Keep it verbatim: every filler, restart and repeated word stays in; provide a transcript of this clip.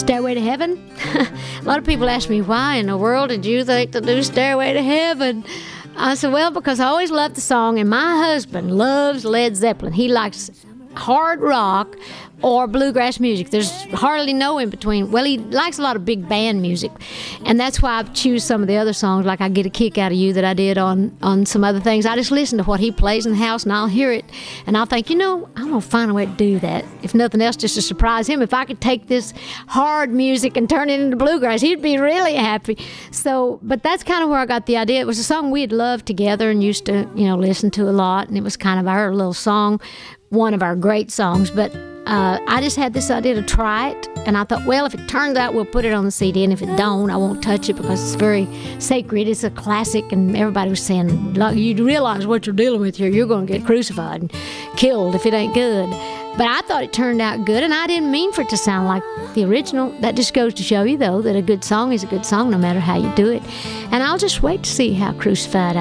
Stairway to Heaven. A lot of people ask me, why in the world did you think to do Stairway to Heaven? I said, well, because I always loved the song, and my husband loves Led Zeppelin. He likes hard rock or bluegrass music. There's hardly no in between. Well, he likes a lot of big band music, and that's why I choose some of the other songs, like I Get a Kick Out of You that I did on, on some other things. I just listen to what he plays in the house, and I'll hear it, and I'll think, you know, I'm going to find a way to do that. If nothing else, just to surprise him. If I could take this hard music and turn it into bluegrass, he'd be really happy. So, but that's kind of where I got the idea. It was a song we had loved together and used to, you know, listen to a lot, and it was kind of our little song, one of our great songs, but Uh, I just had this idea to try it, and I thought, well, if it turns out, we'll put it on the C D, and if it don't, I won't touch it because it's very sacred. It's a classic, and everybody was saying, look, you realize what you're dealing with here. You're going to get crucified and killed if it ain't good. But I thought it turned out good, and I didn't mean for it to sound like the original. That just goes to show you, though, that a good song is a good song no matter how you do it. And I'll just wait to see how crucified